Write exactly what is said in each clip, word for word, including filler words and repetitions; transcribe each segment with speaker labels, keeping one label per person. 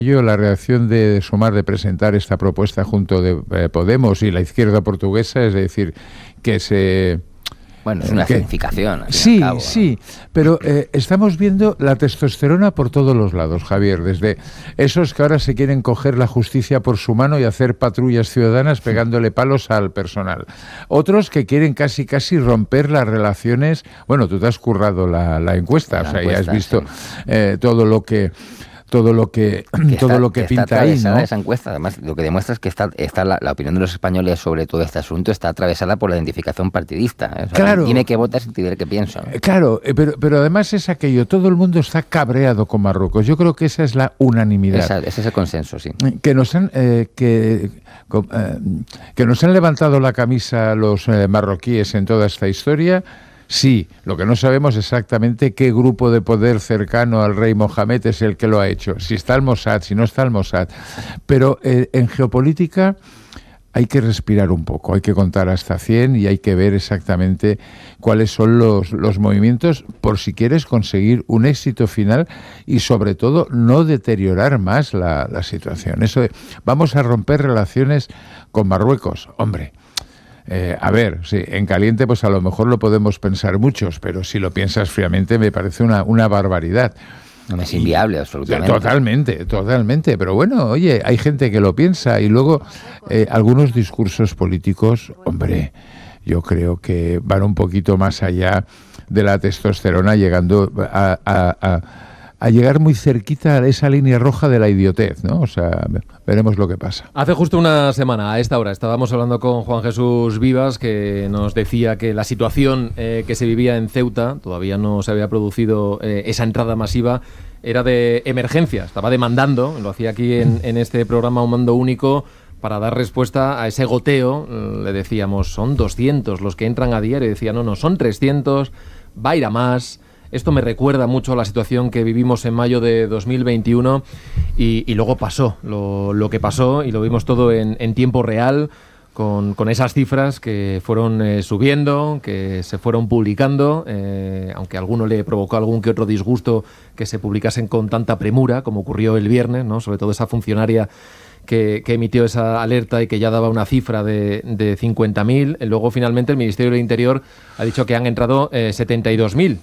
Speaker 1: Yo la reacción de Sumar de presentar esta propuesta junto de eh, Podemos y la izquierda portuguesa, es decir, que se...
Speaker 2: Bueno, es una
Speaker 1: que,
Speaker 2: significación.
Speaker 1: Sí,
Speaker 2: cabo, ¿no?
Speaker 1: sí, pero eh, estamos viendo la testosterona por todos los lados, Javier, desde esos que ahora se quieren coger la justicia por su mano y hacer patrullas ciudadanas pegándole palos al personal. Otros que quieren casi casi romper las relaciones. Bueno, tú te has currado la, la encuesta, la o sea, encuesta, ya has visto sí. eh, todo lo que... todo lo que, que todo está, lo que, que pinta ahí, ¿no?
Speaker 2: Esa encuesta, además, lo que demuestra es que está, está la, la opinión de los españoles sobre todo este asunto está atravesada por la identificación partidista. ¿eh? O sea,
Speaker 1: claro.
Speaker 2: Dime qué votas y te diré qué pienso.
Speaker 1: Claro, pero, pero además es aquello, todo el mundo está cabreado con Marruecos. Yo creo que esa es la unanimidad.
Speaker 2: Esa, ese es el consenso, sí.
Speaker 1: Que nos han, eh, que, eh, que nos han levantado la camisa los eh, marroquíes en toda esta historia. Sí, lo que no sabemos exactamente qué grupo de poder cercano al rey Mohamed es el que lo ha hecho, si está el Mossad, si no está el Mossad. Pero eh, en geopolítica hay que respirar un poco, hay que contar hasta cien y hay que ver exactamente cuáles son los, los movimientos por si quieres conseguir un éxito final y sobre todo no deteriorar más la, la situación. Eso de, vamos a romper relaciones con Marruecos, hombre. Eh, a ver, sí, en caliente pues a lo mejor lo podemos pensar muchos, pero si lo piensas fríamente me parece una, una barbaridad.
Speaker 2: No es inviable, absolutamente.
Speaker 1: Totalmente, totalmente. Pero bueno, oye, hay gente que lo piensa y luego eh, algunos discursos políticos, hombre, yo creo que van un poquito más allá de la testosterona, llegando a... a, a a llegar muy cerquita a esa línea roja de la idiotez, ¿no? O sea, veremos lo que pasa.
Speaker 3: Hace justo una semana, a esta hora, estábamos hablando con Juan Jesús Vivas, que nos decía que la situación eh, que se vivía en Ceuta, todavía no se había producido eh, esa entrada masiva, era de emergencia, estaba demandando, lo hacía aquí en, en este programa Un Mando Único, para dar respuesta a ese goteo. Le decíamos, son doscientos los que entran a diario, y decía, no, no, son trescientos, va a ir a más. Esto me recuerda mucho a la situación que vivimos en mayo de dos mil veintiuno y, y luego pasó lo, lo que pasó y lo vimos todo en, en tiempo real con, con esas cifras que fueron eh, subiendo, que se fueron publicando, eh, aunque a alguno le provocó algún que otro disgusto que se publicasen con tanta premura como ocurrió el viernes, ¿no? Sobre todo esa funcionaria que, que emitió esa alerta y que ya daba una cifra de, de cincuenta mil. Luego finalmente el Ministerio del Interior ha dicho que han entrado eh, setenta y dos mil.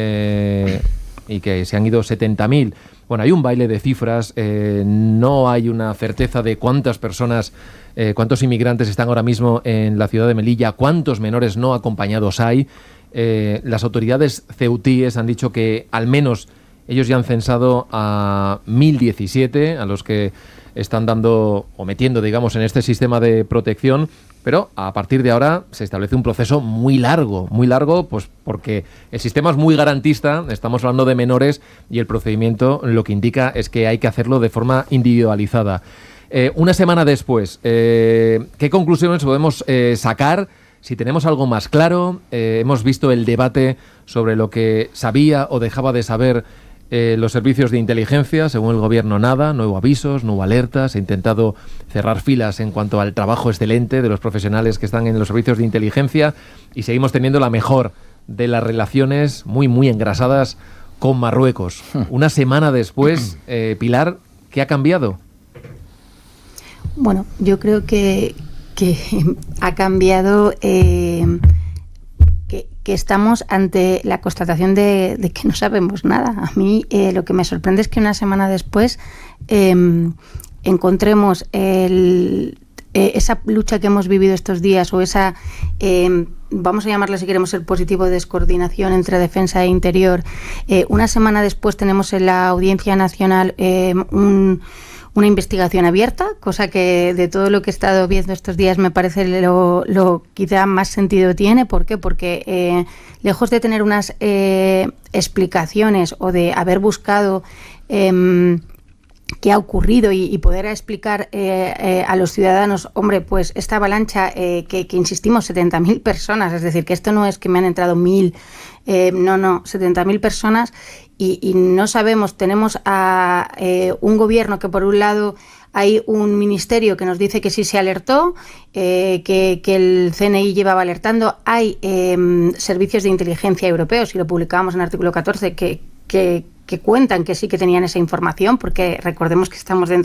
Speaker 3: Eh, y que se han ido setenta mil. Bueno, hay un baile de cifras, eh, no hay una certeza de cuántas personas, eh, cuántos inmigrantes están ahora mismo en la ciudad de Melilla, cuántos menores no acompañados hay. Eh, las autoridades ceutíes han dicho que al menos ellos ya han censado a mil diecisiete, a los que están dando o metiendo, digamos, en este sistema de protección, pero a partir de ahora se establece un proceso muy largo, muy largo, pues porque el sistema es muy garantista, estamos hablando de menores y el procedimiento lo que indica es que hay que hacerlo de forma individualizada. Eh, una semana después, eh, ¿qué conclusiones podemos eh, sacar? Si tenemos algo más claro, eh, hemos visto el debate sobre lo que sabía o dejaba de saber Eh, los servicios de inteligencia, según el gobierno nada, no hubo avisos, no hubo alertas, se ha intentado cerrar filas en cuanto al trabajo excelente de los profesionales que están en los servicios de inteligencia y seguimos teniendo la mejor de las relaciones muy muy engrasadas con Marruecos. Una semana después, eh, Pilar, ¿qué ha cambiado?
Speaker 4: Bueno, yo creo que, que ha cambiado... Eh, Que, que estamos ante la constatación de, de que no sabemos nada. A mí eh, lo que me sorprende es que una semana después eh, encontremos el, eh, esa lucha que hemos vivido estos días o esa, eh, vamos a llamarla si queremos ser positivo, descoordinación entre defensa e interior. Eh, una semana después tenemos en la Audiencia Nacional eh, un... una investigación abierta, cosa que de todo lo que he estado viendo estos días me parece lo, lo quizá más sentido tiene. ¿Por qué? Porque eh, lejos de tener unas eh, explicaciones o de haber buscado eh, qué ha ocurrido y, y poder explicar eh, eh, a los ciudadanos, hombre, pues esta avalancha eh, que, que insistimos, setenta mil personas, es decir, que esto no es que me han entrado mil, eh, no, no, setenta mil personas. Y, y no sabemos, tenemos a eh, un gobierno que por un lado hay un ministerio que nos dice que sí se alertó, eh, que, que el C N I llevaba alertando, hay eh, servicios de inteligencia europeos, y lo publicábamos en el artículo catorce, que, que, que cuentan que sí que tenían esa información, porque recordemos que estamos dentro